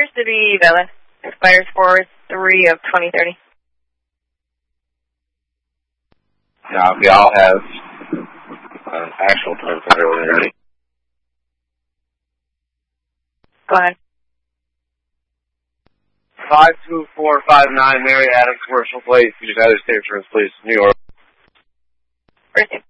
to be valid. Expires 4/3/2030. Now, we all have actual terms that are ready. Go ahead. 52459 Mary Adams Commercial Plate, United States Insurance, please, New York. Received.